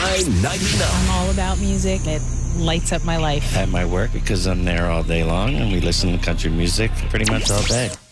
Sunshine 99. I'm all about music. It lights up my life. At my work, because I'm there all day long and we listen to country music pretty much all day.